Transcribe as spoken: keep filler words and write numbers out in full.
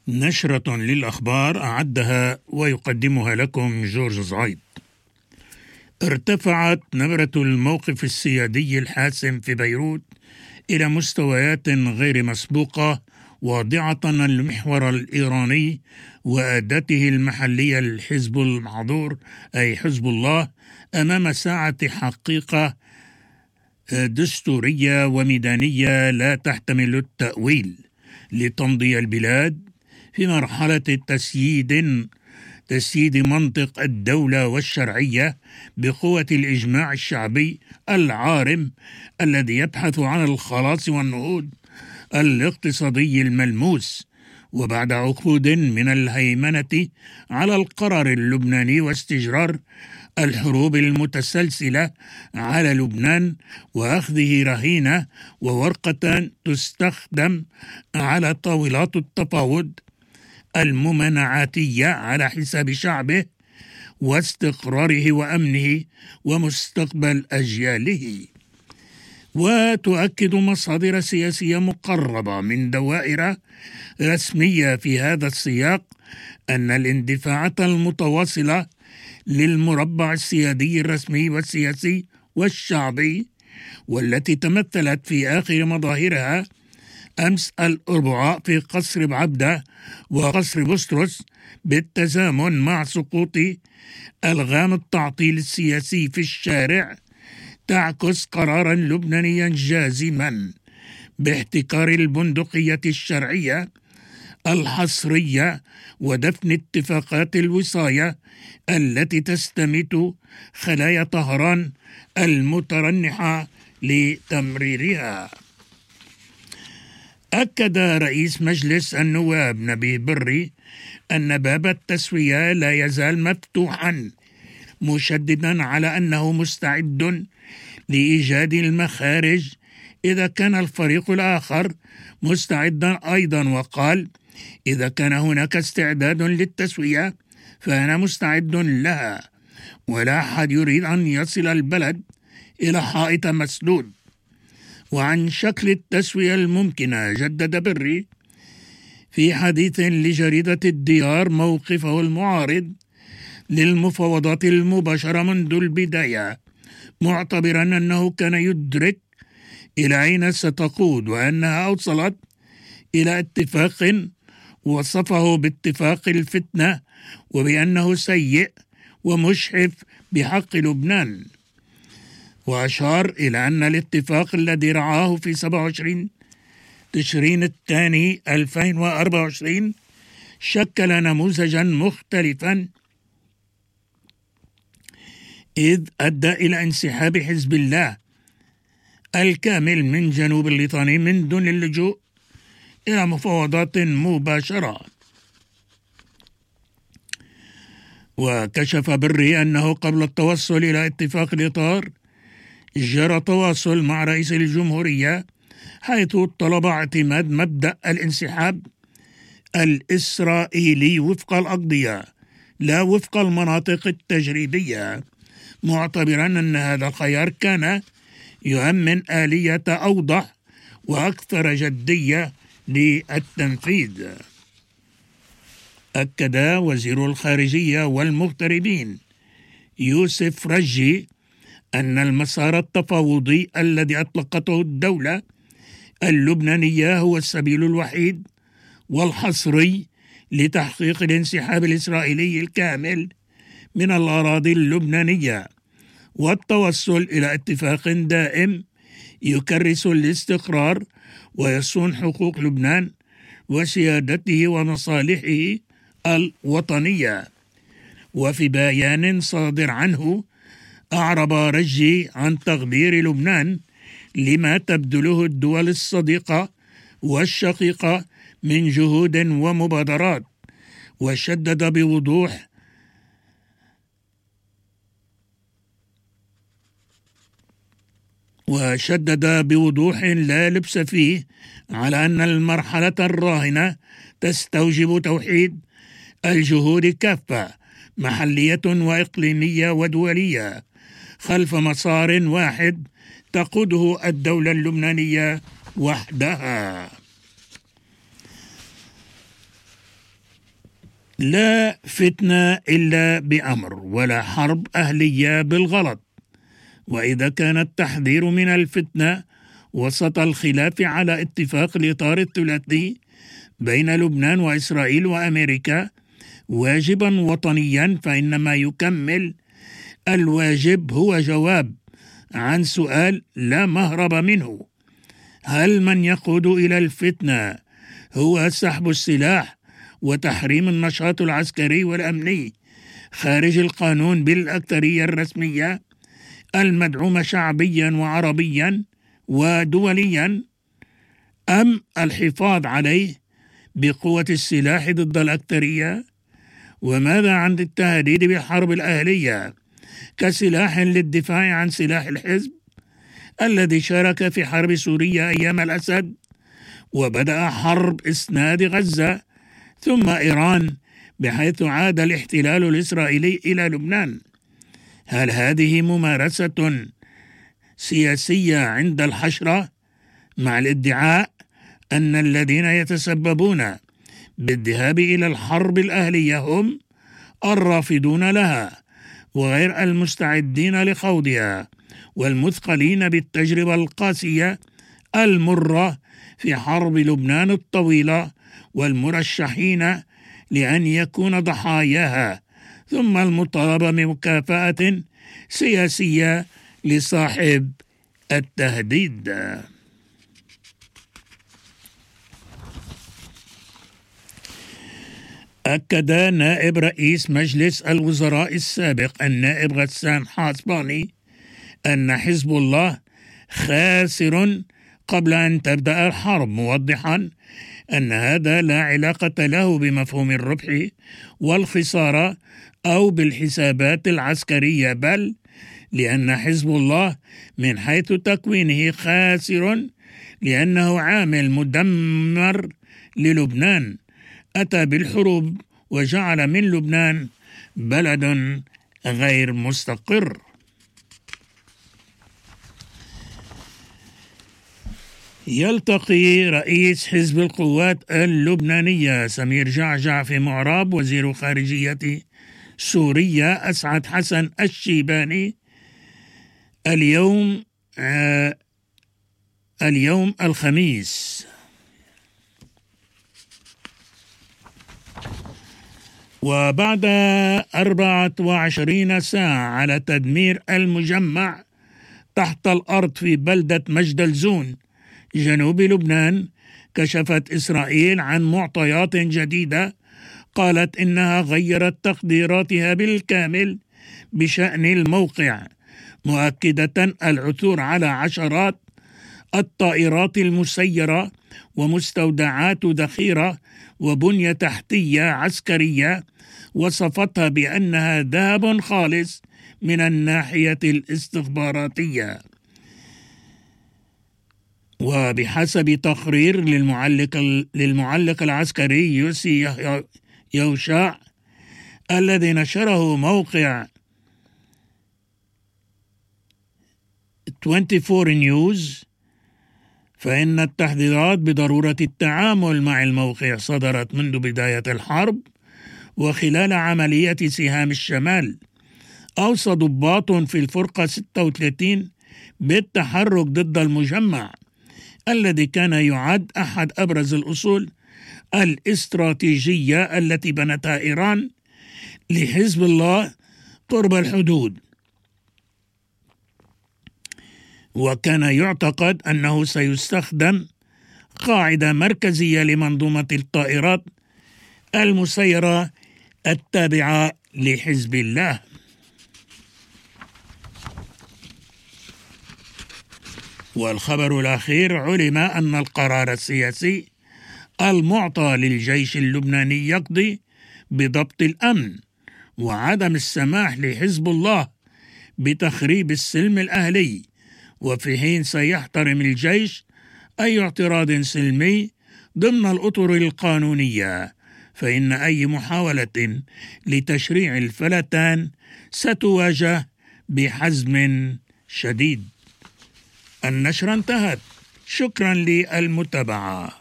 نشرة للأخبار أعدها ويقدمها لكم جورج زعيد. ارتفعت نبرة الموقف السيادي الحاسم في بيروت إلى مستويات غير مسبوقة، واضعة المحور الإيراني وأداته المحلية الحزب المحظور أي حزب الله أمام ساعة حقيقة دستورية وميدانية لا تحتمل التأويل لتمضي البلاد في مرحلة تسييد تسييد منطق الدولة والشرعية بقوة الإجماع الشعبي العارم الذي يبحث عن الخلاص والنهوض الاقتصادي الملموس، وبعد عقود من الهيمنة على القرار اللبناني واستجرار الحروب المتسلسلة على لبنان وأخذه رهينة وورقة تستخدم على طاولات التفاوض الممانعاتية على حساب شعبه واستقراره وأمنه ومستقبل أجياله. وتؤكد مصادر سياسية مقربة من دوائر رسمية في هذا السياق أن الاندفاعات المتواصلة للمربع السيادي الرسمي والسياسي والشعبي، والتي تمثلت في آخر مظاهرها أمس الأربعاء في قصر بعبدة وقصر بسطرس بالتزامن مع سقوط ألغام التعطيل السياسي في الشارع، تعكس قرارا لبنانيا جازما باحتكار البندقية الشرعية الحصرية ودفن اتفاقات الوصاية التي تستميت خلايا طهران المترنحة لتمريرها. أكد رئيس مجلس النواب نبيه بري أن باب التسوية لا يزال مفتوحا، مشددا على أنه مستعد لإيجاد المخارج إذا كان الفريق الآخر مستعدا أيضا، وقال: إذا كان هناك استعداد للتسوية فأنا مستعد لها، ولا أحد يريد أن يصل البلد إلى حائط مسدود. وعن شكل التسوية الممكنة جدد بري في حديث لجريدة الديار موقفه المعارض للمفاوضات المباشرة منذ البداية، معتبرا أنه كان يدرك إلى أين ستقود وأنها أوصلت إلى اتفاق وصفه باتفاق الفتنة، وبأنه سيء ومشحف بحق لبنان. وأشار إلى أن الاتفاق الذي رعاه في سبعة وعشرين تشرين الثاني ألفين وأربعة وعشرين شكل نموذجا مختلفا، إذ أدى إلى انسحاب حزب الله الكامل من جنوب الليطاني من دون اللجوء إلى مفاوضات مباشرة. وكشف بري أنه قبل التوصل إلى اتفاق الإطار جرى تواصل مع رئيس الجمهورية، حيث طلب اعتماد مبدأ الانسحاب الإسرائيلي وفق الأقضية لا وفق المناطق التجريبية، معتبرا أن هذا الخيار كان يؤمن آلية أوضح وأكثر جدية للتنفيذ. أكد وزير الخارجية والمغتربين يوسف رجي أن المسار التفاوضي الذي أطلقته الدولة اللبنانية هو السبيل الوحيد والحصري لتحقيق الانسحاب الإسرائيلي الكامل من الأراضي اللبنانية والتوصل إلى اتفاق دائم يكرس الاستقرار ويصون حقوق لبنان وسيادته ومصالحه الوطنية. وفي بيان صادر عنه أعرب رجي عن تقدير لبنان لما تبذله الدول الصديقة والشقيقة من جهود ومبادرات، وشدد بوضوح وشدد بوضوح لا لبس فيه على أن المرحلة الراهنة تستوجب توحيد الجهود كافة محلية وإقليمية ودولية خلف مسار واحد تقوده الدولة اللبنانية وحدها. لا فتنة إلا بأمر، ولا حرب أهلية بالغلط. وإذا كان التحذير من الفتنة وسط الخلاف على اتفاق الإطار الثلاثي بين لبنان وإسرائيل وأمريكا واجبا وطنيا، فإنما يكمل الواجب هو جواب عن سؤال لا مهرب منه: هل من يقود إلى الفتنة هو سحب السلاح وتحريم النشاط العسكري والأمني خارج القانون بالأكثرية الرسمية المدعومة شعبيا وعربيا ودوليا، أم الحفاظ عليه بقوة السلاح ضد الأكثرية؟ وماذا عن التهديد بالحرب الأهلية كسلاح للدفاع عن سلاح الحزب الذي شارك في حرب سوريا أيام الأسد وبدأ حرب إسناد غزة، ثم إيران بحيث عاد الاحتلال الإسرائيلي إلى لبنان؟ هل هذه ممارسة سياسية عند الحشرة، مع الادعاء أن الذين يتسببون بالذهاب إلى الحرب الأهلية هم الرافضون لها وغير المستعدين لخوضها والمثقلين بالتجربة القاسية المرة في حرب لبنان الطويلة والمرشحين لأن يكون ضحاياها، ثم المطالبة بمكافأة سياسية لصاحب التهديد؟ أكد نائب رئيس مجلس الوزراء السابق النائب غسان حاسباني أن حزب الله خاسر قبل أن تبدأ الحرب، موضحا أن هذا لا علاقة له بمفهوم الربح والخسارة أو بالحسابات العسكرية، بل لأن حزب الله من حيث تكوينه خاسر لأنه عامل مدمر للبنان أتى بالحروب وجعل من لبنان بلد غير مستقر. يلتقي رئيس حزب القوات اللبنانية سمير جعجع في معراب وزير خارجية سوريا أسعد حسن الشيباني اليوم آه اليوم الخميس، وبعد أربعة وعشرين ساعة على تدمير المجمع تحت الأرض في بلدة مجدلزون جنوب لبنان، كشفت إسرائيل عن معطيات جديدة قالت إنها غيرت تقديراتها بالكامل بشأن الموقع، مؤكدة العثور على عشرات الطائرات المسيرة ومستودعات ذخيرة وبنية تحتية عسكرية، وصفتها بأنها ذهب خالص من الناحية الاستخباراتية. وبحسب تقرير للمعلق للمعلق العسكري يوسي يوشع الذي نشره موقع أربعة وعشرين نيوز، فإن التحذيرات بضرورة التعامل مع الموقع صدرت منذ بداية الحرب وخلال عملية سهام الشمال. أوصى ضباط في الفرقة ستة وثلاثين بالتحرك ضد المجمع الذي كان يعد أحد أبرز الأصول الاستراتيجية التي بنتها إيران لحزب الله قرب الحدود، وكان يعتقد أنه سيستخدم قاعدة مركزية لمنظومة الطائرات المسيرة التابعة لحزب الله. والخبر الأخير: علم أن القرار السياسي المعطى للجيش اللبناني يقضي بضبط الأمن وعدم السماح لحزب الله بتخريب السلم الأهلي، وفي حين سيحترم الجيش أي اعتراض سلمي ضمن الأطر القانونية، فإن أي محاولة لتشريع الفلتان ستواجه بحزم شديد. النشرة انتهت. شكرا للمتابعة.